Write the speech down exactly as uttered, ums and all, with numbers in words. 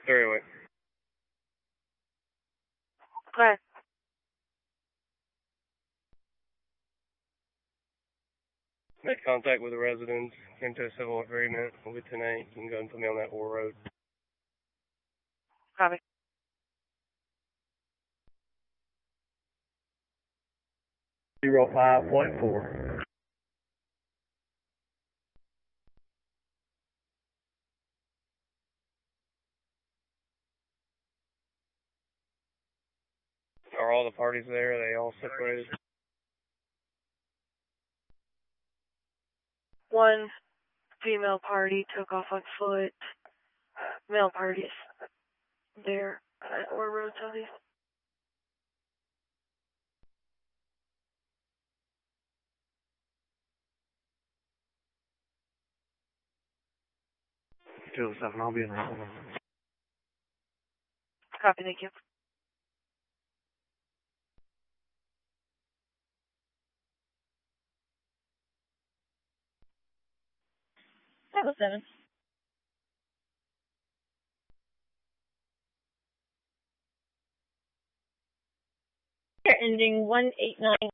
Three away. Okay. Made contact with the residents, came to a civil agreement with ten eight. You can go and put me on that Ore Road. Copy. Zero five point four. Are all the parties there? Are they all separated? One female party took off on foot. Male parties there at Ore Road Southeast. two oh seven, I'll be in there. Copy, thank you. five oh seven. You're ending one eight nine.